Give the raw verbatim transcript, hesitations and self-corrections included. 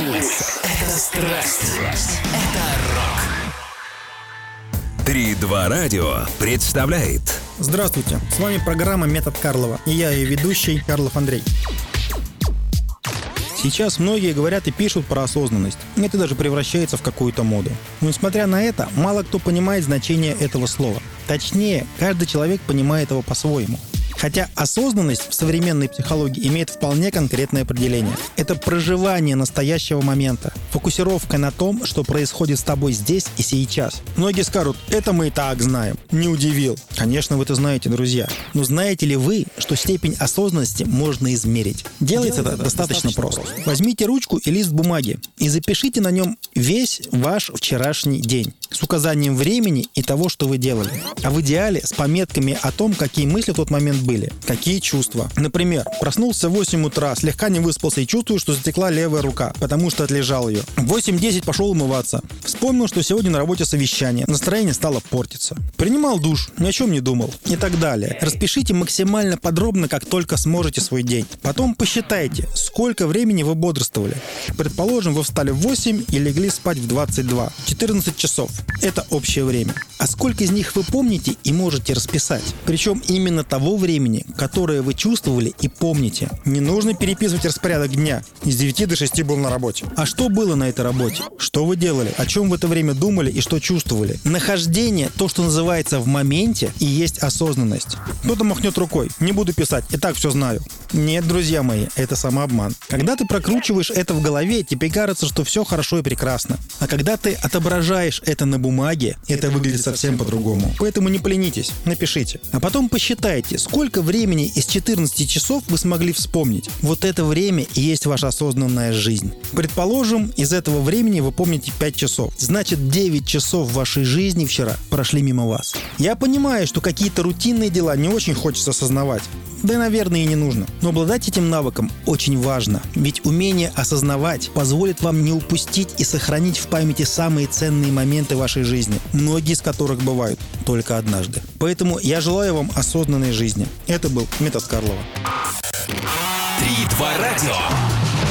Пульс — это страсть. Это рок. три два радио представляет. Здравствуйте, с вами программа «Метод Карлова» и я ее ведущий Карлов Андрей. Сейчас многие говорят и пишут про осознанность. Это даже превращается в какую-то моду. Но несмотря на это, мало кто понимает значение этого слова. Точнее, каждый человек понимает его по-своему. Хотя осознанность в современной психологии имеет вполне конкретное определение. Это проживание настоящего момента, фокусировка на том, что происходит с тобой здесь и сейчас. Многие скажут: это мы и так знаем. Не удивил. Конечно, вы это знаете, друзья. Но знаете ли вы, что степень осознанности можно измерить? Делается это достаточно просто. Возьмите ручку и лист бумаги и запишите на нем весь ваш вчерашний день с указанием времени и того, что вы делали. А в идеале с пометками о том, какие мысли в тот момент были, какие чувства. Например, проснулся в восемь утра, слегка не выспался и чувствую, что затекла левая рука, потому что отлежал ее. В восемь десять пошел умываться. Вспомнил, что сегодня на работе совещание. Настроение стало портиться. Принимал душ, ни о чем не думал. И так далее. Распишите максимально подробно, как только сможете, свой день. Потом посчитайте, сколько времени вы бодрствовали. Предположим, вы встали в восемь и легли спать в двадцать два. четырнадцать часов. Это общее время. А сколько из них вы помните и можете расписать? Причем именно того времени, которое вы чувствовали и помните. Не нужно переписывать распорядок дня. С девяти до шести был на работе. А что было на этой работе? Что вы делали? О чем в это время думали и что чувствовали? Нахождение, то, что называется в моменте, и есть осознанность. Кто-то махнет рукой. Не буду писать, и так все знаю. Нет, друзья мои, это самообман. Когда ты прокручиваешь это в голове, тебе кажется, что все хорошо и прекрасно. А когда ты отображаешь это на бумаге, это выглядит совсем по-другому. Поэтому не поленитесь, напишите. А потом посчитайте, сколько времени из четырнадцати часов вы смогли вспомнить. Вот это время и есть ваша осознанная жизнь. Предположим, из этого времени вы помните пять часов. Значит, девять часов вашей жизни вчера прошли мимо вас. Я понимаю, что какие-то рутинные дела не очень хочется осознавать. Да и, наверное, и не нужно. Но обладать этим навыком очень важно. Ведь умение осознавать позволит вам не упустить и сохранить в памяти самые ценные моменты вашей жизни, многие из которых бывают только однажды. Поэтому я желаю вам осознанной жизни. Это был «Метод Карлова». три два радио.